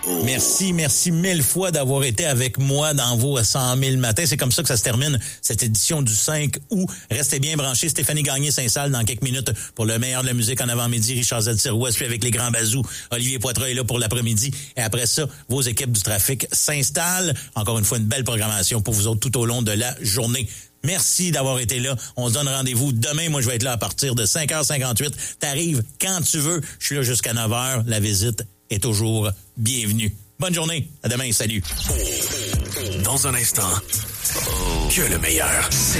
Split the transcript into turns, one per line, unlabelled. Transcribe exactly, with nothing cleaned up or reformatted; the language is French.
Merci, merci mille fois d'avoir été avec moi dans vos cent mille matins. C'est comme ça que ça se termine, cette édition du cinq août. Restez bien branchés. Stéphanie Gagné-Saint-Salle dans quelques minutes pour le meilleur de la musique en avant-midi. Richard Z-Sirois suit avec les grands bazous. Olivier Poitras est là pour l'après-midi. Et après ça, vos équipes du trafic s'installent. Encore une fois, une belle programmation pour vous autres tout au long de la journée. Merci d'avoir été là. On se donne rendez-vous demain. Moi, je vais être là à partir de cinq heures cinquante-huit. T'arrives quand tu veux. Je suis là jusqu'à neuf heures. La visite est toujours bienvenue. Bonne journée. À demain. Salut.
Dans un instant, que le meilleur. C'est